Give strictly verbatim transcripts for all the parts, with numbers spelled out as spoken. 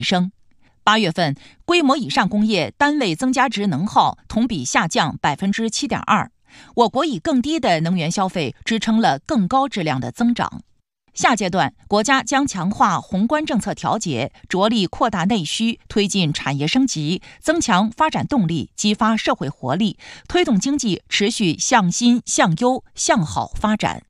升。八月份，规模以上工业单位增加值能耗同比下降 百分之七点二， 我国以更低的能源消费支撑了更高质量的增长。下阶段，国家将强化宏观政策调节，着力扩大内需，推进产业升级，增强发展动力，激发社会活力，推动经济持续向新、向优、向好发展。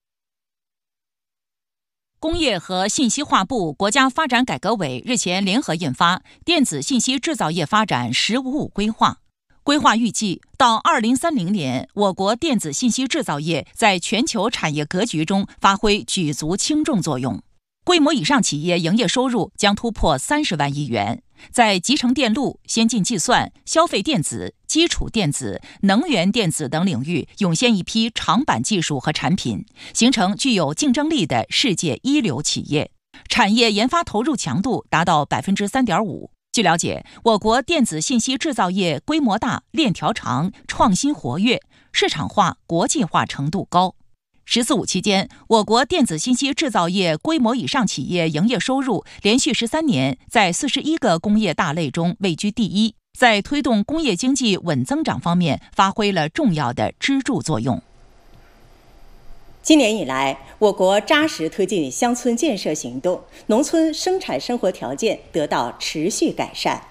工业和信息化部、国家发展改革委日前联合印发《电子信息制造业发展“十五五”规划》。规划预计，到二零三零年，我国电子信息制造业在全球产业格局中发挥举足轻重作用。规模以上企业营业收入将突破三十万亿元，在集成电路、先进计算、消费电子、基础电子、能源电子等领域涌现一批长板技术和产品，形成具有竞争力的世界一流企业。产业研发投入强度达到 百分之三点五。据了解，我国电子信息制造业规模大、链条长、创新活跃、市场化、国际化程度高。十四五期间，我国电子信息制造业规模以上企业营业收入连续十三年在四十一个工业大类中位居第一，在推动工业经济稳增长方面发挥了重要的支柱作用。 今年以来，我国扎实推进乡村建设行动，农村生产生活条件得到持续改善。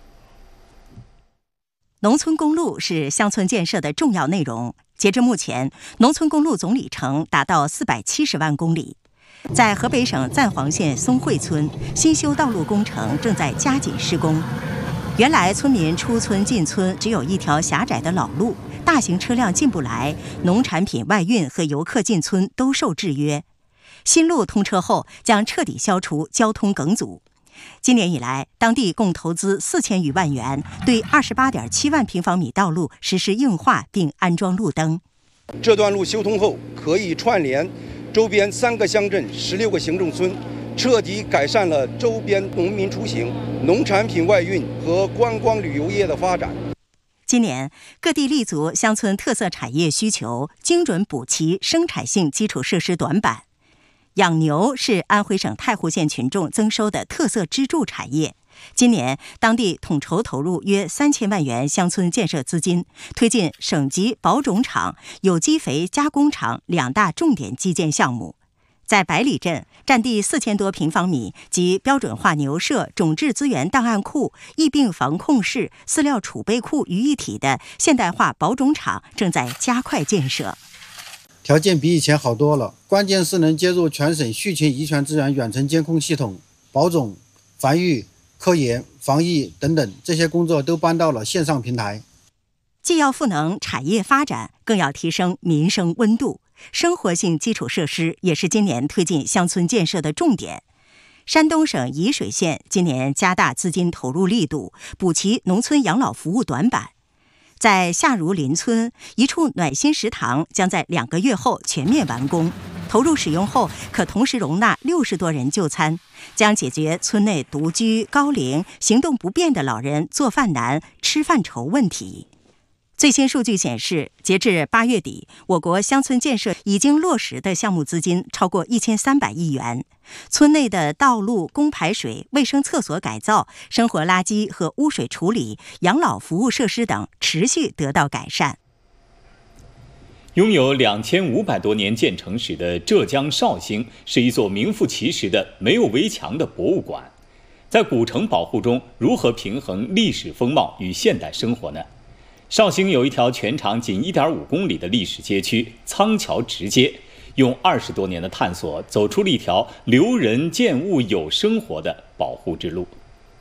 农村公路是乡村建设的重要内容。截至目前，农村公路总里程达到四百七十万公里。在河北省赞皇县松汇村，新修道路工程正在加紧施工。原来村民出村进村只有一条狭窄的老路，大型车辆进不来，农产品外运和游客进村都受制约。新路通车后，将彻底消除交通梗阻。今年以来，当地共投资四千余万元，对二十八点七万平方米道路实施硬化并安装路灯。 这段路修通后，可以串联周边三个乡镇、十六个行政村，彻底改善了周边农民出行、农产品外运和观光旅游业的发展。 今年，各地立足乡村特色产业需求，精准补齐生产性基础设施短板。养牛是安徽省太湖县群众增收的特色支柱产业。今年，当地统筹投入约三千万元乡村建设资金，推进省级保种厂、有机肥加工厂两大重点基建项目。在百里镇，占地四千多平方米及标准化牛舍、种质资源档案库、疫病防控室、饲料储备库于一体的现代化保种厂正在加快建设。 条件比以前好多了，关键是能接入全省畜禽遗传资源远程监控系统，保种、繁育、科研、防疫等等这些工作都搬到了线上平台。 既要赋能产业发展，更要提升民生温度。生活性基础设施也是今年推进乡村建设的重点。山东省沂水县今年加大资金投入力度，补齐农村养老服务短板。在夏如林村，一处暖心食堂将在两个月后全面完工，投入使用后可同时容纳六十多人就餐，将解决村内独居、高龄、行动不便的老人做饭难、吃饭愁问题。最新数据显示，截至八月底，我国乡村建设已经落实的项目资金超过一千三百亿元。村内的道路、供排水、卫生厕所改造、生活垃圾和污水处理、养老服务设施等持续得到改善。 拥有两千五百多年建成史的浙江绍兴是一座名副其实的没有围墙的博物馆。在古城保护中，如何平衡历史风貌与现代生活呢？绍兴有一条全长仅 一点五公里的历史街区仓桥直街，用二十多年的探索，走出了一条留人见物有生活的保护之路。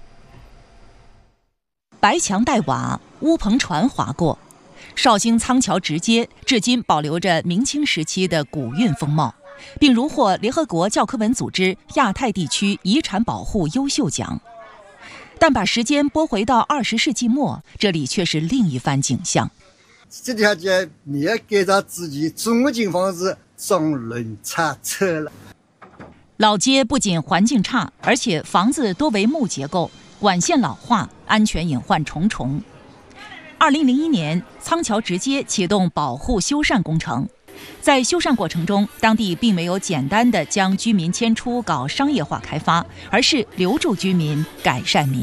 白墙带瓦，乌篷船划过，绍兴仓桥直街至今保留着明清时期的古韵风貌，并荣获联合国教科文组织亚太地区遗产保护优秀奖。但把时间拨回到二十世纪末，这里却是另一番景象。 这条街你要给他自己中景房子装轮叉车了。 老街不仅环境差，而且房子多为木结构，管线老化，安全隐患重重。二零零一年，仓桥直街启动保护修缮工程。在修缮过程中，当地并没有简单的将居民迁出搞商业化开发，而是留住居民，改善民